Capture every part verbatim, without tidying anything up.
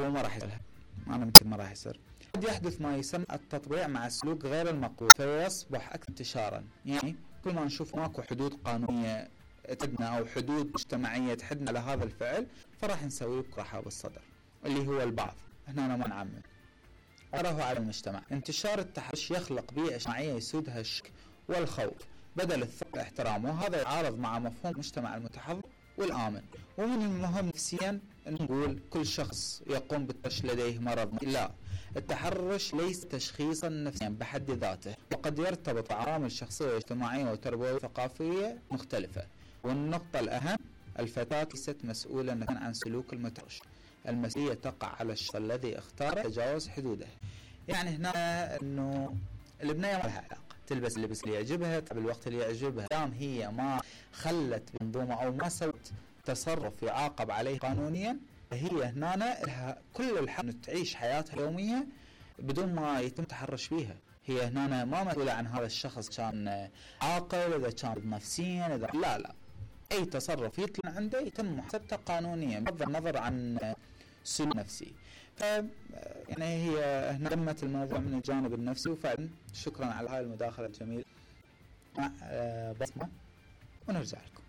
وما راح يصير، أنا متأكد ما راح يصير. قد يحدث ما يسمى التطبيع مع السلوك غير المقبول فيصبح أكثر انتشارا. يعني كل ما نشوف ماكو حدود قانونية تحدنا أو حدود مجتمعية تحدنا على هذا الفعل فراح نسوي بقرحة بالصدر اللي هو البعض. هنا أنا ما نعمم أراه على المجتمع. انتشار التحرش يخلق بيئة اجتماعية يسودها الشك والخوف بدل الثقة والاحترام، وهذا يتعارض مع مفهوم المجتمع المتحضر والآمن. ومن المهم نفسيا أن نقول كل شخص يقوم بالتحرش لديه مرض. لا، التحرش ليس تشخيصا نفسيا بحد ذاته، وقد يرتبط بعوامل شخصية اجتماعية وتربوية وثقافية مختلفة. والنقطة الأهم، الفتاة ليست مسؤولة عن سلوك المتحرش، المسؤولية تقع على الشخص الذي اختار تجاوز حدوده. يعني هنا أنه البنية ما لها علاقة، تلبس اللبس اللي يعجبها بالوقت اللي يعجبها، دام هي ما خلت بمنظومة أو ما سوت تصرف يعاقب عليه قانونيا، فهي هنا لها كل الحق أن تعيش حياتها اليومية بدون ما يتم تحرش بيها. هي هنا ما مسؤولة عن هذا الشخص كان عاقل، إذا كان نفسيا، إذا لا لا أي تصرف يطلع عنده يتم محاسبته قانونيا بغض النظر عن سلوك نفسي. ف يعني هي هنا لمت الموضوع من الجانب النفسي. وفعلا شكرا على هاي المداخلة الجميلة مع بصمة، ونرجع لكم.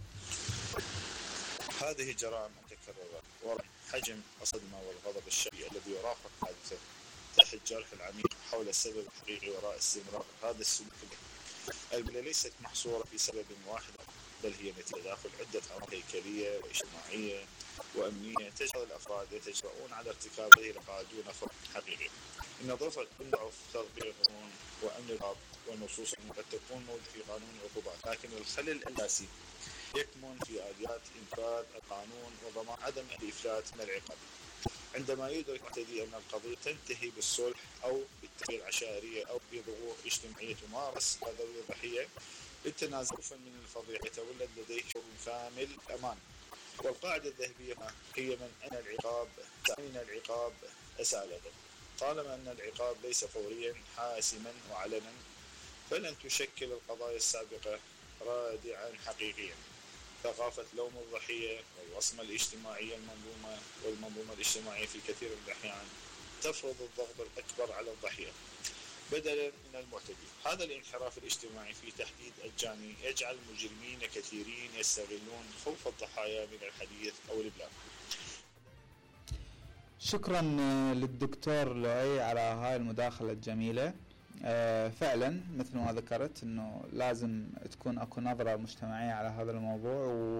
هذه جرائم متكررة وراء حجم الصدمة والغضب الشديد الذي يرافق حادثة تحت الجرح العميق حول السبب الحقيقي وراء استمرار هذا السلوك. البلى ليست محصورة في سبب واحد، بل هي نتيجة تداخل عدة عوامل هيكلية واجتماعية وأمنية تجعل الأفراد يتجرؤون على ارتكاب هذه العقائد دون فرق حقيقي. إن ضعف تطبيق القانون وأمن العقاب والنصوص قد تكون موجودة في قانون العقوبات، لكن الخلل الأساسي يكمن في آليات إنفاذ القانون وضمان عدم الإفلات من العقاب. عندما يدرك المعتدي أن القضية تنتهي بالصلح أو بالتغيير عشائرية أو بضغوط اجتماعية تمارس على ذوي الضحية للتنازل من الفضيحة، يتولد لديه شعور كامل الأمان. والقاعدة الذهبية هي من أن العقاب من العقاب أسالة. طالما أن العقاب ليس فوريا حاسما وعلنا، فلن تشكل القضايا السابقة رادعا حقيقيا. ثقافة لوم الضحية والوصمة الاجتماعية المنظومة والمنظومة الاجتماعية في كثير من الأحيان تفرض الضغط الأكبر على الضحية بدلا من المعتدي. هذا الانحراف الاجتماعي في تحديد الجاني يجعل مجرمين كثيرين يستغلون خوف الضحايا من الحديث أو الإبلاغ. شكرا للدكتور لؤي على هاي المداخلة الجميلة. آه فعلا مثل ما ذكرت انه لازم تكون اكو نظرة مجتمعية على هذا الموضوع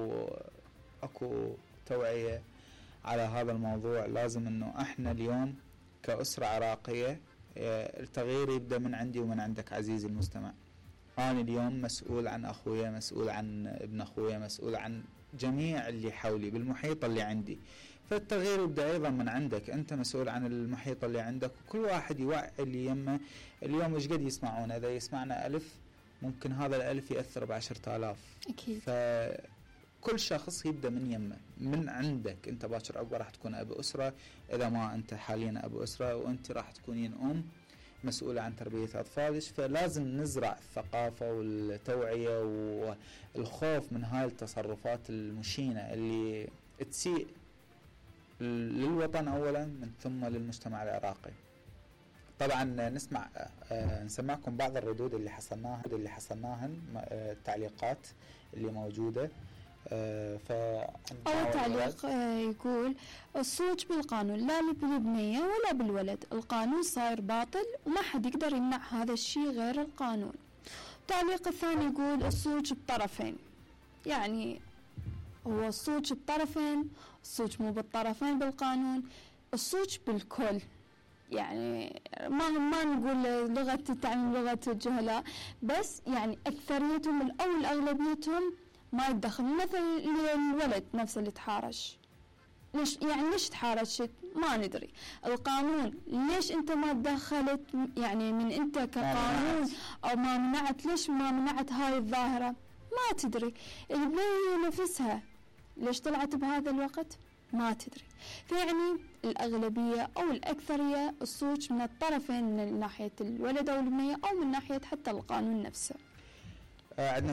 واكو توعية على هذا الموضوع. لازم انه احنا اليوم كأسرة عراقية آه التغيير يبدأ من عندي ومن عندك عزيزي المستمع. انا اليوم مسؤول عن اخويا، مسؤول عن ابن اخويا، مسؤول عن جميع اللي حولي بالمحيط اللي عندي. فالتغيير يبدأ أيضا من عندك، أنت مسؤول عن المحيط اللي عندك، وكل واحد يوعي اللي يمه. اليوم إيش قد يسمعون؟ إذا يسمعنا ألف ممكن هذا الألف يأثر بعشرة آلاف. أكيد. فكل شخص يبدأ من يمه، من عندك. أنت باكر أكبر راح تكون أب أسرة، إذا ما أنت حاليا أب أسرة، وأنت راح تكونين أم مسؤولة عن تربية أطفالك. فلازم نزرع الثقافة والتوعية والخوف من هاي التصرفات المشينة اللي تسيء للوطن أولا من ثم للمجتمع العراقي. طبعا نسمع آه نسمعكم بعض الردود اللي حصلناها اللي حصلناهن آه التعليقات اللي موجودة. آه أول تعليق آه يقول الصوت بالقانون لا بالبنية ولا بالولد، القانون صاير باطل وما حد يقدر يمنع هذا الشيء غير القانون. التعليق الثاني يقول الصوت بطرفين، يعني هو الصوت بطرفين، الصوت مو بالطرفين بالقانون، الصوت بالكل. يعني ما ما نقول لغة التعميم لغة الجهلاء، بس يعني أكثريتهم أو الأغلبيتهم ما يتدخل. مثلا الولد نفسه اللي تحارش، ليش يعني ليش تحارشت؟ ما ندري. القانون ليش أنت ما تدخلت؟ يعني من أنت كقانون أو ما منعت، ليش ما منعت هاي الظاهرة؟ ما تدري. البنية نفسها ليش طلعت بهذا الوقت؟ ما تدري. فيعني الأغلبية أو الأكثرية الصوت من الطرفين، من ناحية الولد أو البنية أو من ناحية حتى القانون نفسه. عندنا